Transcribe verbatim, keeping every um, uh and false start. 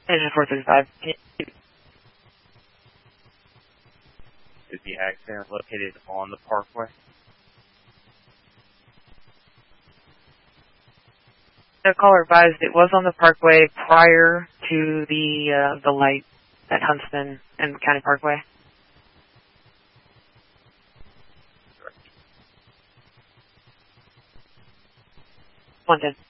Engine four thirty-five. Is the accident located on the parkway? The caller advised it was on the parkway prior to the uh, the light at Huntsman and County Parkway. one ten.